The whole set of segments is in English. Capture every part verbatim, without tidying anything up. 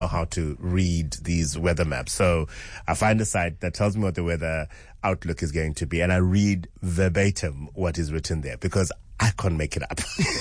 how to read these weather maps. So I find a site that tells me what the weather outlook is going to be, and I read verbatim what is written there because I can't make it up.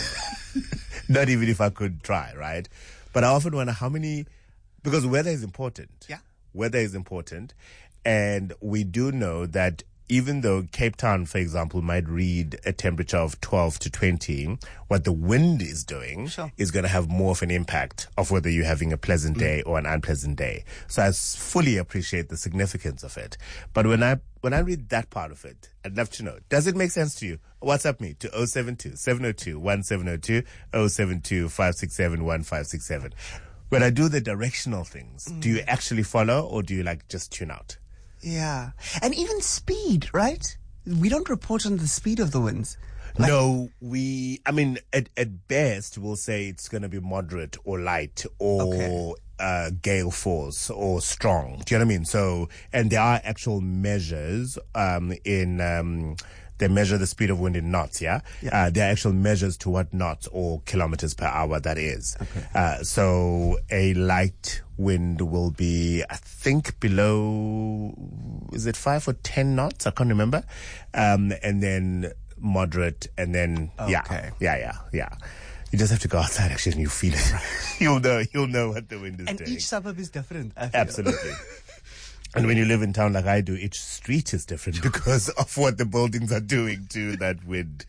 Not even if I could try, right? But I often wonder how many, because weather is important. Yeah. Weather is important. And we do know that even though Cape Town, for example, might read a temperature of twelve to twenty, what the wind is doing Sure. is going to have more of an impact of whether you're having a pleasant day or an unpleasant day. So I s- fully appreciate the significance of it. But when I when I read that part of it, I'd love to know, does it make sense to you? WhatsApp me to oh seven two, seven oh two, one seven oh two, oh seven two, five six seven, one five six seven. When I do the directional things, mm. do you actually follow or do you like just tune out? Yeah. And even speed, right? We don't report on the speed of the winds. Like, no, we, I mean, at, at best, we'll say it's going to be moderate or light or okay. uh, gale force or strong. Do you know what I mean? So, and there are actual measures um, in, um, they measure the speed of wind in knots, yeah? yeah. Uh, there are actual measures to what knots or kilometers per hour that is. Okay. Uh, so a light wind will be, I think, below, is it five or ten knots? I can't remember. Um, and then moderate, and then, okay. yeah, yeah, yeah, yeah. You just have to go outside actually and you feel it. you'll know, you'll know what the wind is and doing. And each suburb is different. I feel. Absolutely. And when you live in town like I do, each street is different because of what the buildings are doing to that wind.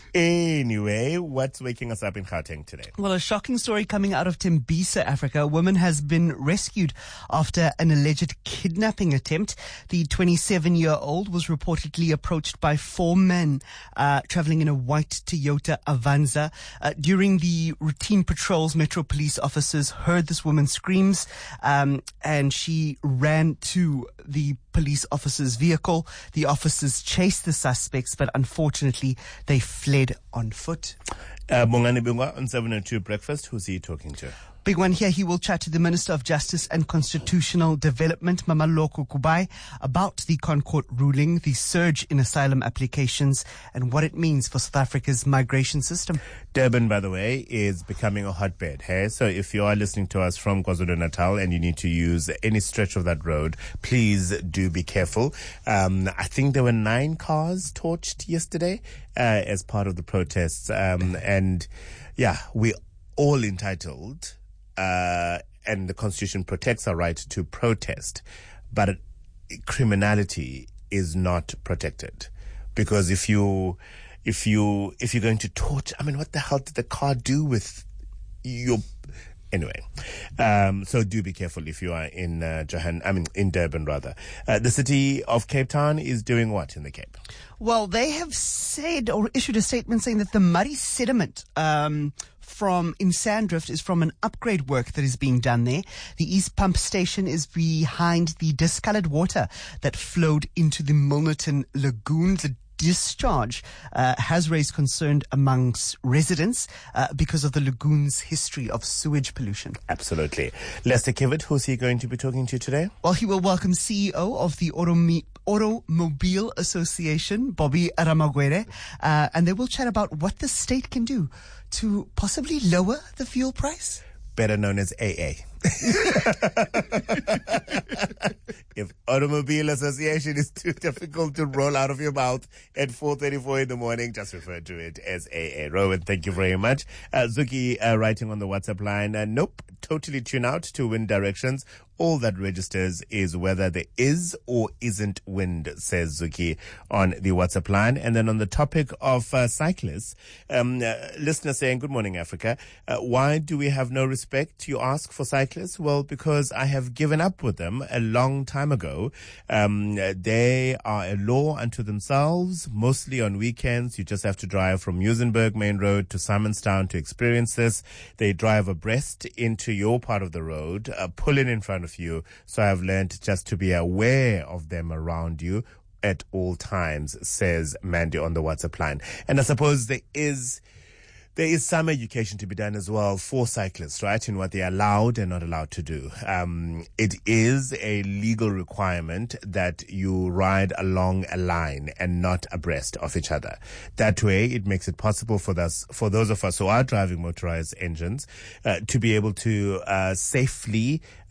Anyway, what's waking us up in Gauteng today? Well, a shocking story coming out of Tembisa, Africa. A woman has been rescued after an alleged kidnapping attempt. The twenty-seven-year-old was reportedly approached by four men uh, traveling in a white Toyota Avanza. Uh, during the routine patrols, Metro Police officers heard this woman's screams, um, and she ran to the police officer's vehicle. The officers chased the suspects, but unfortunately, they fled on foot. Uh, Bongani Bingwa on seven oh two Breakfast. Who's he talking to? Big one here. He will chat to the Minister of Justice and Constitutional Development, Mamaloko Kubai, about the Concord ruling, the surge in asylum applications, and what it means for South Africa's migration system. Durban, by the way, is becoming a hotbed. Hey? So if you are listening to us from KwaZulu-Natal and you need to use any stretch of that road, please do be careful. Um, I think there were nine cars torched yesterday uh, as part of the protests. Um, and yeah, we're all entitled Uh, and the Constitution protects our right to protest, but it, criminality is not protected, because if you, if you, if you're going to torture, I mean, what the hell did the car do with your? Anyway, um, so do be careful if you are in uh, Johan. I mean, in Durban rather. Uh, the city of Cape Town is doing what in the Cape? Well, they have said or issued a statement saying that the muddy sediment um, from in Sandrift is from an upgrade work that is being done there. The East Pump Station is behind the discolored water that flowed into the Milnerton Lagoon. The discharge uh, has raised concern amongst residents uh, because of the lagoon's history of sewage pollution. Absolutely. Lester Kivitt, who's he going to be talking to today? Well, he will welcome C E O of the Automi- Automobile Association, Bobby Ramagwere, uh, and they will chat about what the state can do to possibly lower the fuel price. Better known as A A. If Automobile Association is too difficult to roll out of your mouth at four thirty-four in the morning, just refer to it as A A. Rowan, thank you very much. Uh, Zuki uh, writing on the WhatsApp line, uh, nope, totally tune out to wind directions. All that registers is whether there is or isn't wind, says Zuki on the WhatsApp line. And then on the topic of uh, cyclists, um, uh, listener saying, good morning, Africa. Uh, why do we have no respect, you ask, for cyclists? Well, because I have given up with them a long time ago. Um, they are a law unto themselves, mostly on weekends. You just have to drive from Muizenberg Main Road to Simonstown to experience this. They drive abreast into your part of the road, uh, pull in in front of you. So I've learned just to be aware of them around you at all times, says Mandy on the WhatsApp line. And I suppose there is there is some education to be done as well for cyclists, right, in what they are allowed and not allowed to do. Um, it is a legal requirement that you ride along a line and not abreast of each other. That way, it makes it possible for us, for those of us who are driving motorized engines, uh, to be able to uh, safely